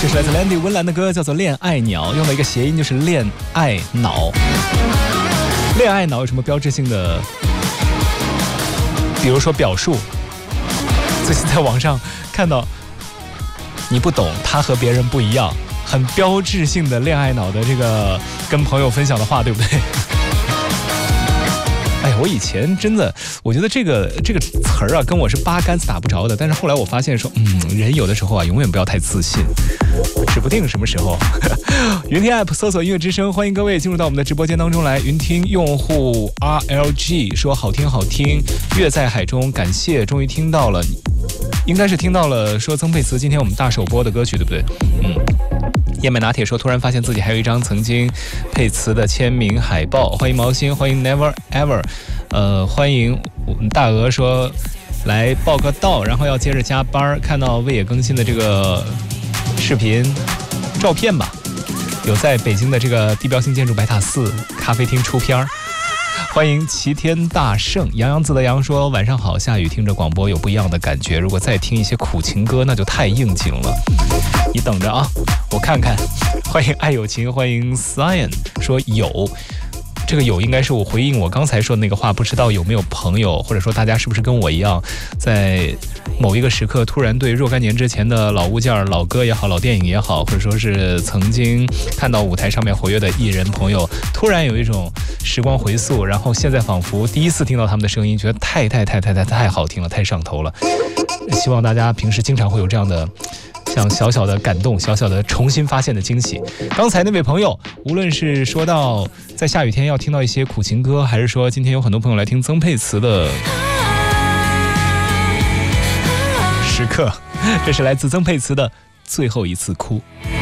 这是来自 Landy 温岚的歌，叫做《恋爱鸟》，用了一个谐音，就是恋爱脑。恋爱脑有什么标志性的？比如说表述。最近在网上看到，你不懂，他和别人不一样，很标志性的恋爱脑的这个跟朋友分享的话，对不对？哎呀，我以前真的，我觉得这个词儿啊，跟我是八竿子打不着的。但是后来我发现说，人有的时候啊，永远不要太自信，指不定什么时候。云听 App 搜索音乐之声，欢迎各位进入到我们的直播间当中来。云听用户 RLG 说好听好听，月在海中，感谢，终于听到了，应该是听到了说曾沛慈今天我们大首播的歌曲，对不对？燕麦拿铁说，突然发现自己还有一张曾经沛慈的签名海报。欢迎毛心，欢迎 Never Ever，欢迎大鹅说来报个到，然后要接着加班。看到魏野更新的这个视频照片吧，有在北京的这个地标性建筑白塔寺咖啡厅出片。欢迎齐天大圣，洋洋自得洋说晚上好，下雨听着广播有不一样的感觉，如果再听一些苦情歌那就太应景了，你等着啊，我看看。欢迎爱有情，欢迎 Cyan 说有，这个有应该是我回应我刚才说的那个话，不知道有没有朋友或者说大家是不是跟我一样，在某一个时刻突然对若干年之前的老物件、老歌也好，老电影也好，或者说是曾经看到舞台上面活跃的艺人朋友，突然有一种时光回溯，然后现在仿佛第一次听到他们的声音，觉得太好听了，太上头了。希望大家平时经常会有这样的像小小的感动，小小的重新发现的惊喜。刚才那位朋友，无论是说到在下雨天要听到一些苦情歌，还是说今天有很多朋友来听曾沛慈的时刻，这是来自曾沛慈的最后一次哭。